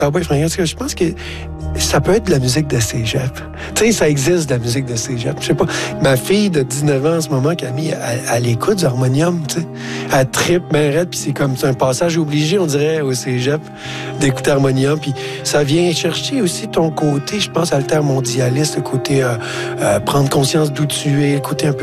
Cowboy fringant, je pense que ça peut être de la musique de cégep. Tu sais, ça existe de la musique de cégep. Je sais pas, ma fille de 19 ans en ce moment, Camille, elle écoute du harmonium, tu sais. Elle trippe ben raide, puis c'est un passage obligé, on dirait, au cégep, d'écouter harmonium. Puis ça vient chercher aussi ton côté, je pense, altermondialiste, le côté prendre conscience d'où tu es, le côté un peu